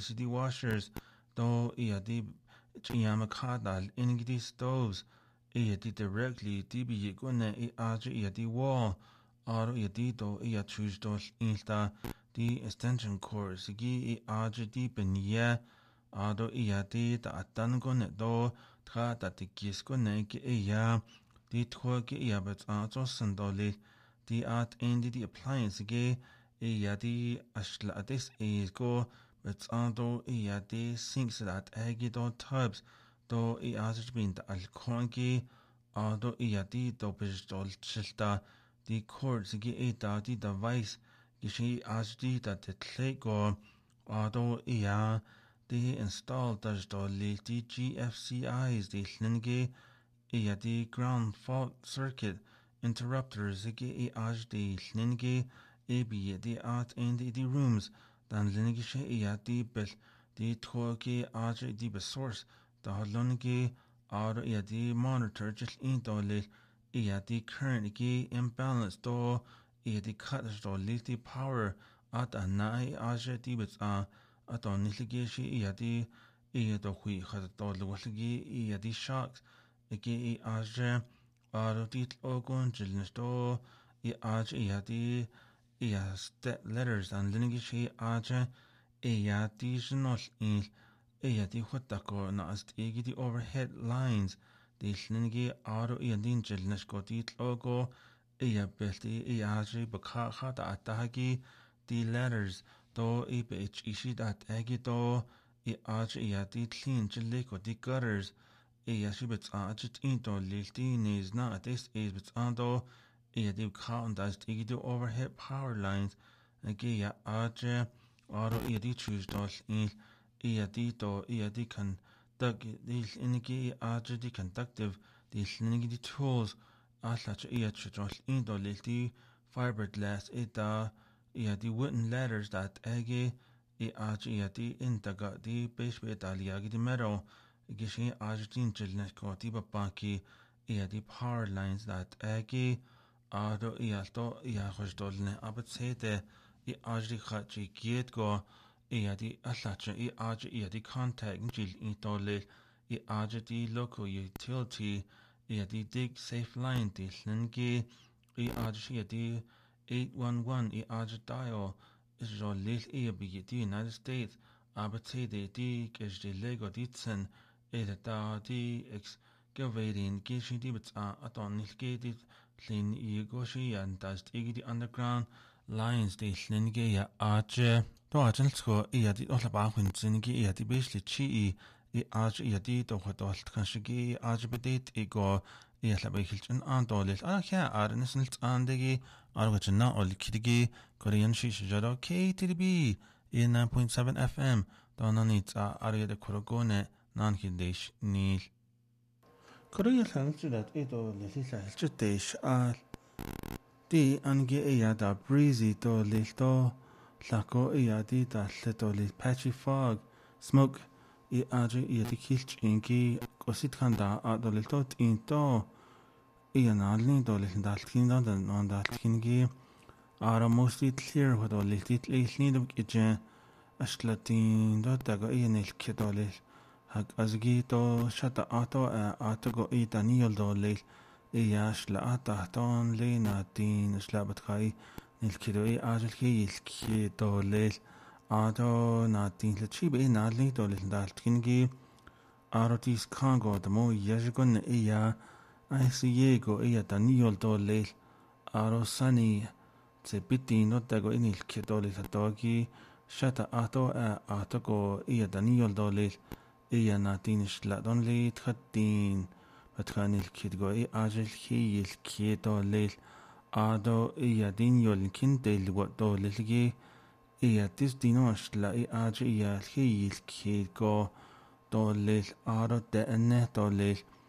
electricity washers, do the Chiamakadal in stoves, directly DB Gune the wall, or do choose those insta the extension cords, gi deep in ya, ado the Atangon do, tra that the Giscone ya, the twerk but sandoli, the art ended the appliance gay, the ashla this is go, but ando the sinks that agito tubs, do has been the alcongi, ado the dobistol chilta, the cords gi the device, gishi as the that the clay go, ado the installed does the GFCIs, the slingy, the ground fault circuit interrupters ge as the slingy ab the art in the rooms dan lingy the bel the torque as the source the lungy or the monitor just in the current ge imbalance do the cutters do the power at a night as the bits at on the the hui has the shocks as or dit ogon chilnesto the letters and lineage additional in the hotako nas the overhead lines the slingy aro din chilnesko dit logo belti baka hata atagi the letters do ishi that agito the clean chiliko the gutters shibits just into liltin is not this is but ando the count as the overhead power lines again or the choose those in the conduct this in the conductive this the tools as such into lilti fiberglass the wooden ladders that again the intaga the base with the metal Gishi Argentine Chilnesko Tiba Baki the power lines that Agi Ado Ialto Iahosdolne Abatsete the Arji Hachi Gietgo the Asacha the contact Jil Intole the Arji local utility the dig safe line the Slingi the Arji the 811 the Arji dial is your late the United States Abatsete the Lego Ditsen the excavating Gishi Dibits aton Nilgated Lin Yigoshi and does the underground lines the Slinge Arche to Archensko the Otlabahun Zingi the basically Chi Arch the Dohadol Kanshigi Archibedate Ego Yaslabahilchan Antolis Archa Arnesnils Andegi Arwachana or Kidigi Korean Shishajado KTB in 9.7 FM Donanits Aria de Korogone Nanhidish Nil Korea Sanchi that Edo Lisa Chutish the Ange da breezy to listo Lako di da little patchy fog smoke the kilch inki Kosit Kanda at the little into Ianadlin do listen that kingdom and on that kingi are mostly clear what all little need of kitchen Ashlatin dot dago Ianil Kidolis Azgito shata ato go Daniel dolil la ata ton lena tin slabat kai nilkido ajelki ilki dolil ato natin lechibe nadli dolil daltkingi arotis kango demo yajgon go Daniel dolil aro sani tsepitin no dago inilki dolil dogi shata ato go Daniel dolil natin sladon li tkatin Batkan il-kidgo aġel hi il-kiedo lil għado din jolkin del waqdo lil-gi dis dinox la aġel hi il-kidgo do lil għaro deqne do lil